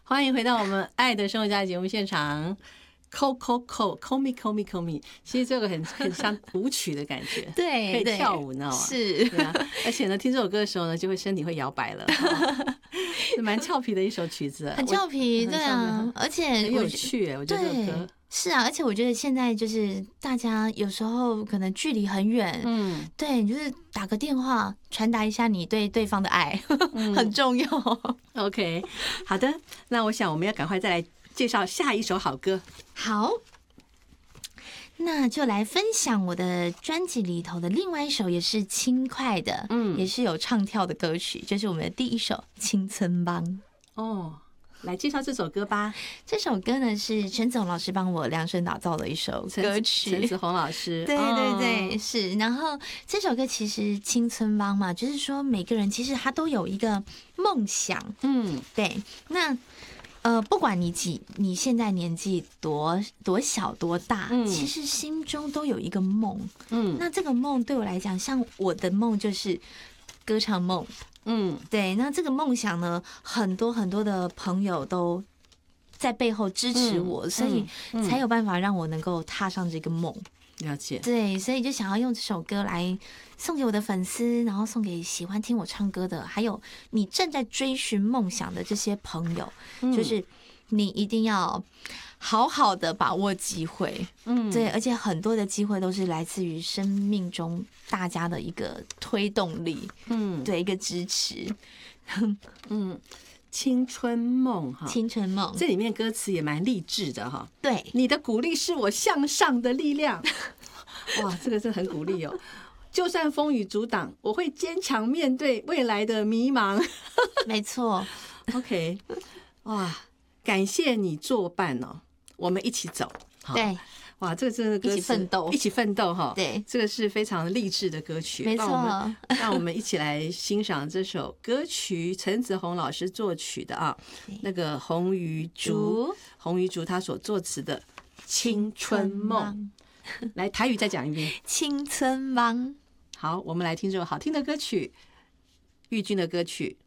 欢迎回到我们爱的生活家节目现场。call me， 其实这个很像舞曲的感觉， 对， 可以跳舞，你知道吗？ 是， 对啊，而且呢，听这首歌的时候呢，就会身体会摇摆了，是蛮俏皮的一首曲子， 很俏皮，对啊，而且很有趣，我觉得这个歌。 是啊，而且我觉得现在就是大家有时候可能距离很远，对，你就是打个电话传达一下你对对方的爱，很重要。 OK， 好的，那我想我们要赶快再来介绍下一首好歌。 好，那就来分享我的专辑里头的另外一首也是轻快的，也是有唱跳的歌曲，就是我们的第一首《青春帮》。 哦，来介绍这首歌吧。 这首歌呢是陈子红老师帮我量身打造的一首歌曲， 陈子红老师， 对对对，是。然后这首歌其实青春帮嘛，就是说每个人其实他都有一个梦想，对。那不管你现在年纪多小多大，其实心中都有一个梦，那这个梦对我来讲，像我的梦就是歌唱梦，对。那这个梦想呢，很多很多的朋友都在背后支持我，所以才有办法让我能够踏上这个梦。 了解，对， 所以就想要用这首歌来送给我的粉丝，然后送给喜欢听我唱歌的，还有你正在追寻梦想的这些朋友，就是你一定要好好的把握机会，对，而且很多的机会都是来自于生命中大家的一个推动力，对，一个支持， 青春梦哈， 青春梦， 这里面歌词也蛮励志的哈。 对， 你的鼓励是我向上的力量。哇，这个是很鼓励哦。就算风雨阻挡，我会坚强面对未来的迷茫。 没错。 OK， 哇，感谢你作伴哦，我们一起走。 对。 哇，这个真的歌词一起奋斗哈， 对， 这个是非常励志的歌曲， 没错。 让我们一起来欣赏这首歌曲，陈子红老师作曲的啊，那个洪于竹他所作词的《青春梦》。来，台语再讲一遍，《 青春梦》。 好，我们来听这首好听的歌曲，玉君的歌曲